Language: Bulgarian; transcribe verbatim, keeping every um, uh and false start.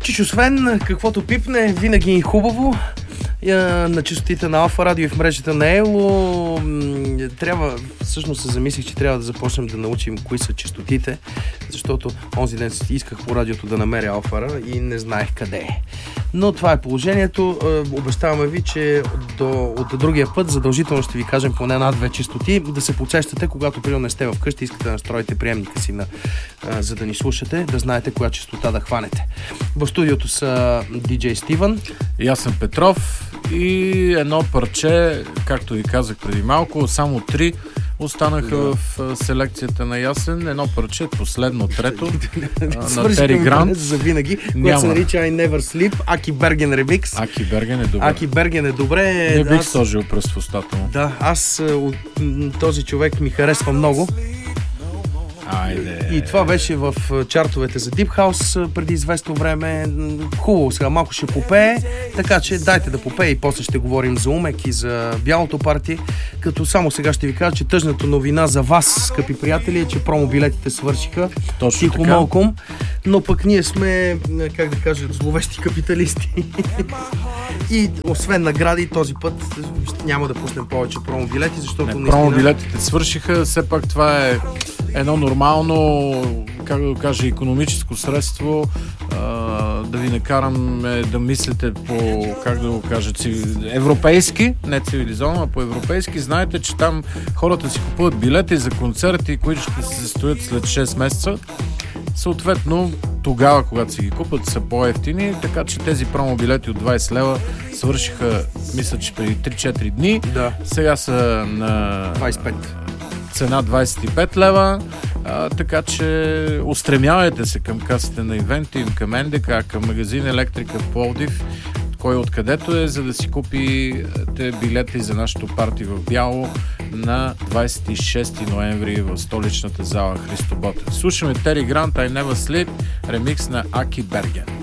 Чич, освен каквото пипне, винаги е хубаво. На честотите на Алфа Радио и в мрежата на Ело трябва, всъщност се замислих, че трябва да започнем да научим кои са честотите, защото онзи ден исках по радиото да намеря Алфара и не знаех къде е. Но това е положението. Обещаваме ви, че до, от другия път задължително ще ви кажем поне една-две честоти, да се подсещате, когато примерно не сте вкъщи, искате да настроите приемника си, на, а, за да ни слушате, да знаете коя честота да хванете. В студиото са диджей Стивън и аз съм Петров и едно парче, както ви казах преди малко, само три останаха да. в селекцията на Ясен. Едно парче, последно, трето на Тери Грант. За винаги, което се нарича I Never Sleep, Аки Берген ремикс. Аки Берген е добре. Аки Берген е добре. Не бих аз... сложил пръст в устата му. Да, аз този човек ми харесва много. Айде. И това беше в чартовете за Deep House преди известно време. Хубаво, сега малко ще попее, така че дайте да попее и после ще говорим за Умек и за Бялото парти. Като само сега ще ви кажа, че тъжната новина за вас, скъпи приятели, е, че промобилетите свършиха. Точно тихо така. малком, но пък ние сме, как да кажа, зловещи капиталисти. И освен награди, този път няма да пуснем повече промобилети, защото не, наистина... промобилетите свършиха, все пак това е едно нормално, как да кажа, икономическо средство, а, да ви накарам да мислите по, как да го кажа, европейски, не цивилизовано, а по европейски. Знаете, че там хората си купуват билети за концерти, които ще се състоят след шест месеца. Съответно, тогава, когато си ги купат, са по-евтини, така че тези промобилети от двайсет лева свършиха, мисля, че преди три-четири дни. Да. Сега са на двайсет и пет. Цена двайсет и пет лева, а, така че устремявайте се към касите на ивенти, към НДК, към магазин Електрика в Пловдив, кой откъдето е, за да си купите билети за нашото парти в Бяло на двайсет и шести ноември в столичната зала Христо Ботев. Слушаме Тери Грант, I Never Sleep, ремикс на Аки Берген.